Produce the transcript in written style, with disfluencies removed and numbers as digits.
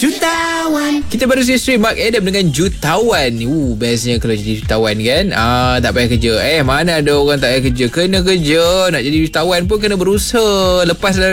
Jutawan. Kita baru saja stream Mark Adam dengan Jutawan. Bestnya kalau jadi jutawan kan. Tak payah kerja. Mana ada orang tak payah kerja. Kena kerja. Nak jadi jutawan pun kena berusaha. Lepas